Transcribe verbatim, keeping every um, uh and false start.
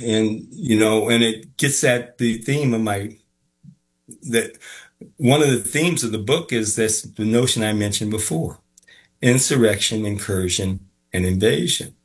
And, you know, and it gets at the theme of my, that one of the themes of the book is this, the notion I mentioned before, insurrection, incursion, and invasion.